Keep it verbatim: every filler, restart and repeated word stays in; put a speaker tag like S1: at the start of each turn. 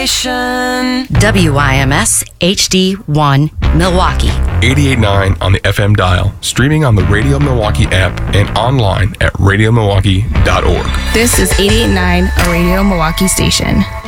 S1: station.
S2: W I M S H D one, Milwaukee.
S3: eighty-eight point nine on the F M dial, streaming on the Radio Milwaukee app and online at radio milwaukee dot org.
S4: This is eighty-eight point nine, a Radio Milwaukee station.